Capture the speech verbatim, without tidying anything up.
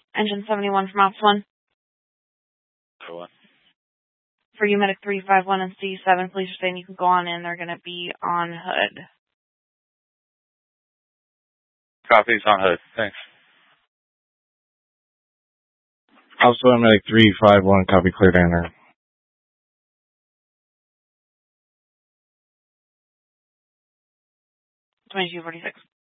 Engine seventy-one from Ops one. For what? For you, Medic three five one and C seven, police are saying you can go on in. They're going to be on hood. Copies on hood. Thanks. Ops one, Medic three five one, copy, clear to enter. twenty-two forty-six.